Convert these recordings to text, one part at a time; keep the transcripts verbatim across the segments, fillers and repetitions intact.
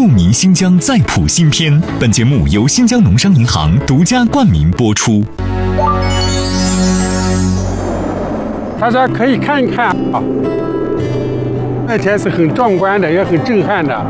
著迷新疆再谱新篇。本节目由新疆农商银行独家冠名播出。 大家可以看一看啊，那天是很壮观的，也很震撼的。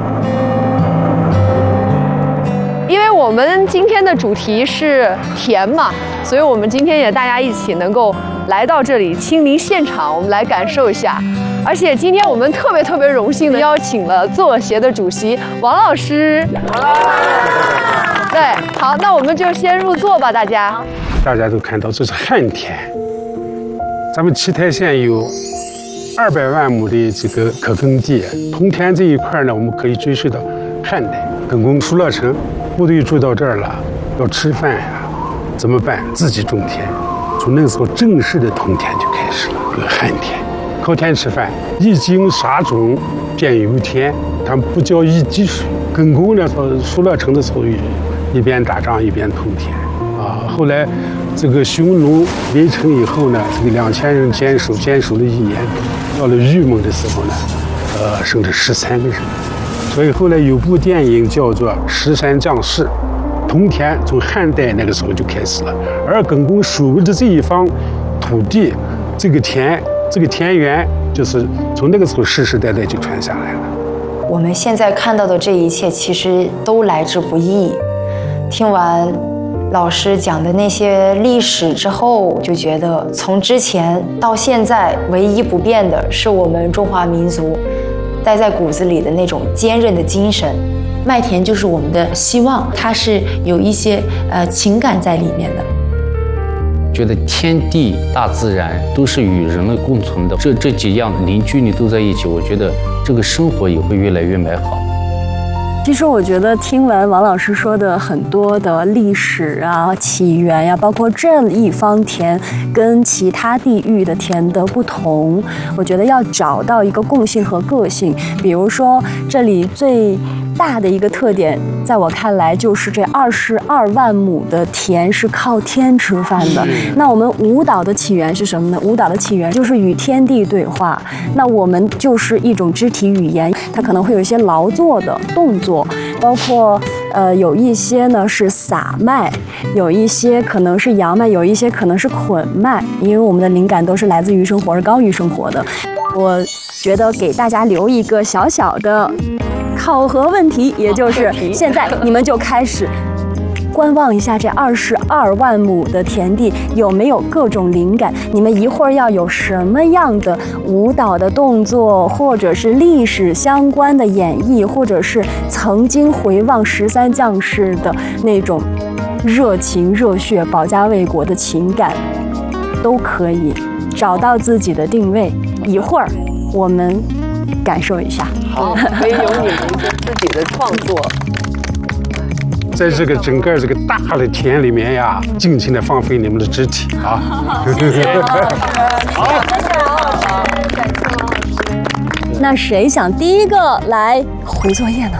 因为我们今天的主题是田嘛，所以我们今天也大家一起能够来到这里亲临现场，我们来感受一下。而且今天我们特别特别荣幸的邀请了作协的主席王老师。对，好，那我们就先入座吧，大家。 大家都看到这是旱田，咱们七台县有二百万亩的这个可耕地，通田这一块呢，我们可以追溯到汉代。耿恭出了城，部队住到这儿了，要吃饭呀，怎么办？自己种田。从那个时候正式的通田就开始了，有旱田，靠田吃饭。一经撒种，便有田，他们不叫一滴水。耿恭呢，说出了城的时候，一边打仗一边通田啊。后来这个匈奴围城以后呢，这个两千人坚守，坚守了一年，到了玉门的时候呢，呃，剩了十三个人。所以后来有部电影叫做《十三将士》，通田从汉代那个时候就开始了。而耿恭守的这一方土地，这个田，这个田园，就是从那个时候世世代代就传下来了。 我们现在看到的这一切，其实都来之不易。听完老师讲的那些历史之后，就觉得从之前到现在，唯一不变的是我们中华民族带在骨子里的那种坚韧的精神。 麦田就是我们的希望，它是有一些呃情感在里面的。 觉得天地大自然都是与人类共存的，这这几样邻居你都在一起，我觉得这个生活也会越来越美好。 其实我觉得听完王老师说的很多的历史啊、起源呀、啊，包括这一方田跟其他地域的田的不同，我觉得要找到一个共性和个性。比如说这里最大的一个特点，在我看来就是这二十二万亩的田是靠天吃饭的。那我们舞蹈的起源是什么呢？舞蹈的起源就是与天地对话。那我们就是一种肢体语言，它可能会有一些劳作的动作。包括呃有一些呢是撒麦，有一些可能是扬麦，有一些可能是捆麦，因为我们的灵感都是来自于生活，是高于生活的。我觉得给大家留一个小小的考核问题，也就是现在你们就开始观望一下这二十二万亩的田地有没有各种灵感，你们一会儿要有什么样的舞蹈的动作，或者是历史相关的演绎，或者是曾经回望十三将士的那种热情热血保家卫国的情感，都可以找到自己的定位。一会儿我们感受一下。 好，可以有你们自己的创作。 在这个整个这个大的田里面呀，尽情的放飞你们的肢体啊！好，谢谢王老师， 感谢王老师。那谁想第一个来回作业呢？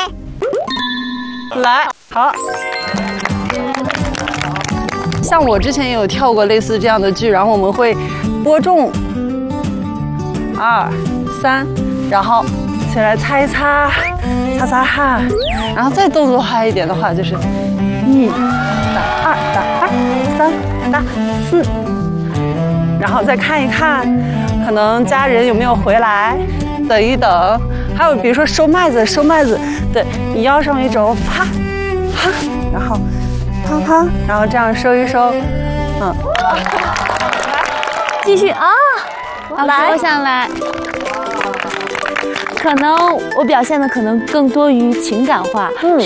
来，好。像我之前也有跳过类似这样的剧，然后我们会播种，二、三，然后起来擦一擦。擦擦汗，然后再动作快一点的话，就是一打二打二三打四，然后再看一看，可能家人有没有回来，等一等。还有比如说收麦子，收麦子，对你腰上一轴，啪啪，然后啪啪，然后这样收一收，嗯， 继续啊， 来，我想来。可能我表现的可能更多于情感化，嗯，